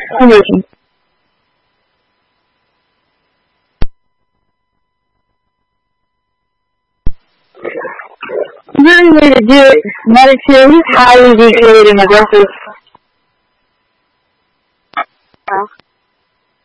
I'm working. The only way to do it meditatively is highly decoded and aggressive.